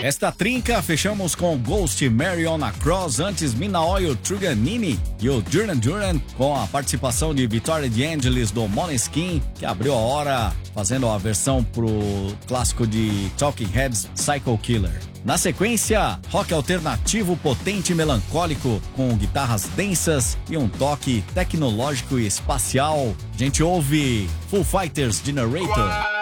Esta trinca fechamos com Ghost, Mary on a Cross, antes Minaoi, o Truganini e o Duran Duran, com a participação de Victoria DeAngelis do Måneskin, que abriu a hora fazendo a versão pro clássico de Talking Heads, Psycho Killer. Na sequência, rock alternativo potente e melancólico, com guitarras densas e um toque tecnológico e espacial. A gente ouve Foo Fighters Generator.